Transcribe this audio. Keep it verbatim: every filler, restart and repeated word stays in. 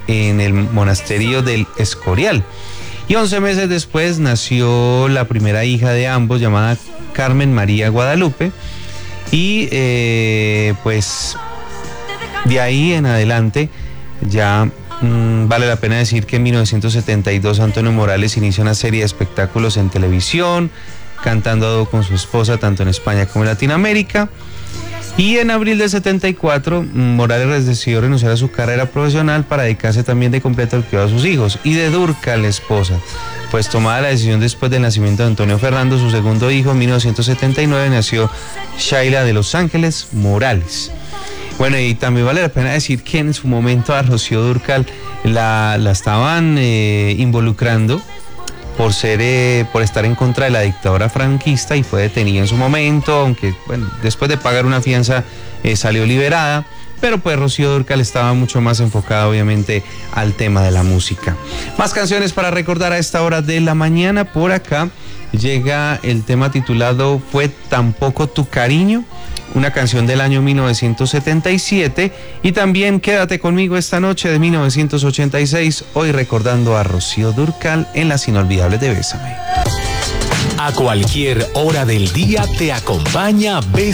en el monasterio del Escorial. Y once meses después nació la primera hija de ambos, llamada Carmen María Guadalupe. Y eh, pues de ahí en adelante ya mmm, vale la pena decir que en mil novecientos setenta y dos Antonio Morales inicia una serie de espectáculos en televisión, cantando a dúo con su esposa tanto en España como en Latinoamérica. Y en abril del setenta y cuatro, Morales decidió renunciar a su carrera profesional para dedicarse también de completo al cuidado de sus hijos y de Dúrcal, la esposa. Pues tomada la decisión después del nacimiento de Antonio Fernando, su segundo hijo, en mil novecientos setenta y nueve nació Shaila de Los Ángeles Morales. Bueno, y también vale la pena decir que en su momento a Rocío Dúrcal la, la estaban eh, involucrando por ser eh, por estar en contra de la dictadura franquista y fue detenida en su momento, aunque bueno, después de pagar una fianza eh, salió liberada, pero pues Rocío Dúrcal estaba mucho más enfocada obviamente al tema de la música. Más canciones para recordar a esta hora de la mañana. Por acá llega el tema titulado Fue Tampoco Tu Cariño, una canción del año mil novecientos setenta y siete, y también Quédate Conmigo esta noche de mil novecientos ochenta y seis, hoy recordando a Rocío Dúrcal en las inolvidables de Bésame. A cualquier hora del día te acompaña Bésame.